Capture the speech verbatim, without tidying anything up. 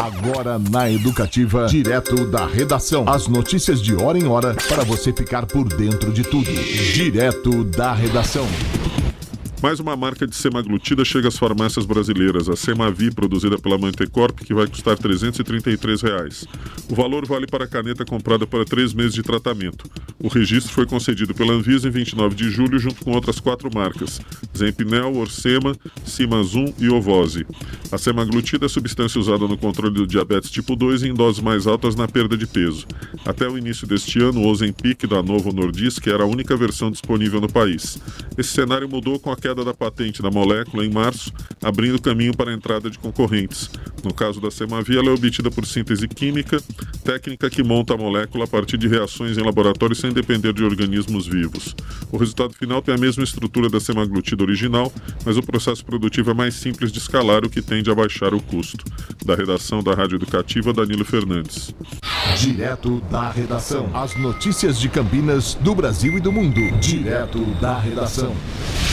Agora na Educativa, direto da redação. As notícias de hora em hora para você ficar por dentro de tudo. Direto da redação. Mais uma marca de semaglutida chega às farmácias brasileiras, a Semavi, produzida pela Mantecorp, que vai custar trezentos e trinta e três reais. O valor vale para a caneta comprada para três meses de tratamento. O registro foi concedido pela Anvisa em vinte e nove de julho, junto com outras quatro marcas, Zempinel, Orsema, Simazum e Ovose. A semaglutida é substância usada no controle do diabetes tipo dois e em doses mais altas na perda de peso. Até o início deste ano, o Ozempic da Novo Nordisk era a única versão disponível no país. Esse cenário mudou com a queda da patente da molécula em março, abrindo caminho para a entrada de concorrentes. No caso da Semavi, ela é obtida por síntese química, técnica que monta a molécula a partir de reações em laboratório sem depender de organismos vivos. O resultado final tem a mesma estrutura da semaglutida original, mas o processo produtivo é mais simples de escalar, o que tende a baixar o custo. Da redação da Rádio Educativa, Danilo Fernandes. Direto da redação. As notícias de Campinas, do Brasil e do mundo. Direto da redação.